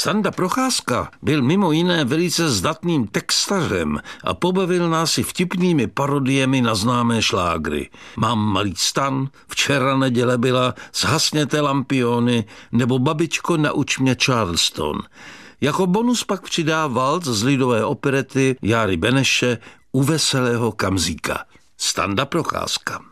Standa Procházka byl mimo jiné velice zdatným textařem a pobavil nás i vtipnými parodiemi na známé šlágry. Mám malý stan, včera neděle byla, zhasněte lampiony, nebo babičko, nauč mě Charleston. Jako bonus pak přidá valc z lidové operety Járy Beneše U veselého Kamzíka. Standa Procházka.